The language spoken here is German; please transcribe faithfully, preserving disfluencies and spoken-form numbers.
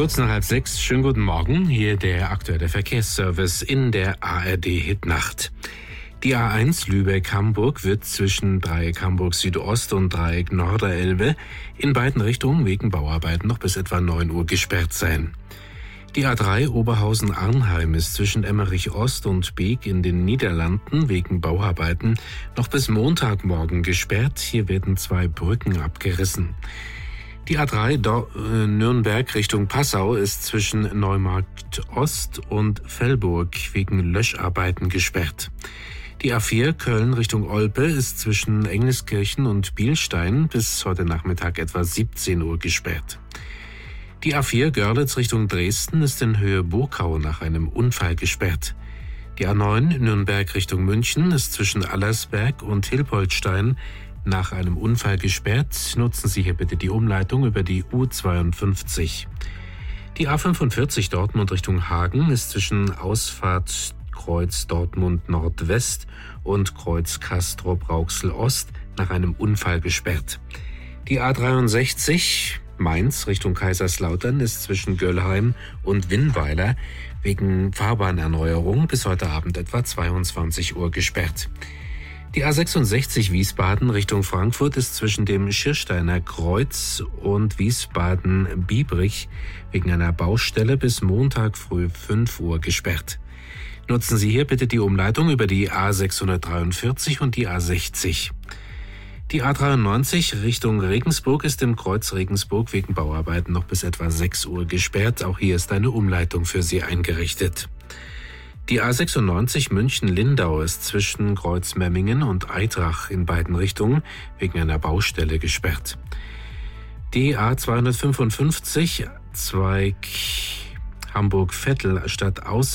Kurz nach halb sechs, schönen guten Morgen, hier der aktuelle Verkehrsservice in der A R D-Hitnacht. Die A eins Lübeck-Hamburg wird zwischen Dreieck Hamburg Südost und Dreieck Norderelbe in beiden Richtungen wegen Bauarbeiten noch bis etwa neun Uhr gesperrt sein. Die A drei Oberhausen-Arnheim ist zwischen Emmerich Ost und Beek in den Niederlanden wegen Bauarbeiten noch bis Montagmorgen gesperrt. Hier werden zwei Brücken abgerissen. Die A drei Do- äh, Nürnberg Richtung Passau ist zwischen Neumarkt Ost und Velburg wegen Löscharbeiten gesperrt. Die A vier Köln Richtung Olpe ist zwischen Engliskirchen und Bielstein bis heute Nachmittag etwa siebzehn Uhr gesperrt. Die A vier Görlitz Richtung Dresden ist in Höhe Burkau nach einem Unfall gesperrt. Die A neun Nürnberg Richtung München ist zwischen Allersberg und Hilpoltstein nach einem Unfall gesperrt. Nutzen Sie hier bitte die Umleitung über die U zweiundfünfzig. Die A fünfundvierzig Dortmund Richtung Hagen ist zwischen Ausfahrt Kreuz Dortmund Nordwest und Kreuz Castrop-Rauxel Ost nach einem Unfall gesperrt. Die A dreiundsechzig Mainz Richtung Kaiserslautern ist zwischen Göllheim und Winnweiler wegen Fahrbahnerneuerung bis heute Abend etwa zweiundzwanzig Uhr gesperrt. Die A sechsundsechzig Wiesbaden Richtung Frankfurt ist zwischen dem Schiersteiner Kreuz und Wiesbaden-Biebrich wegen einer Baustelle bis Montag früh fünf Uhr gesperrt. Nutzen Sie hier bitte die Umleitung über die A sechshundertdreiundvierzig und die A sechzig. Die A dreiundneunzig Richtung Regensburg ist im Kreuz Regensburg wegen Bauarbeiten noch bis etwa sechs Uhr gesperrt. Auch hier ist eine Umleitung für Sie eingerichtet. Die A sechsundneunzig München-Lindau ist zwischen Kreuz Memmingen und Eitrach in beiden Richtungen wegen einer Baustelle gesperrt. Die A zweihundertfünfundfünfzig Zweig Hamburg-Vettel statt Aus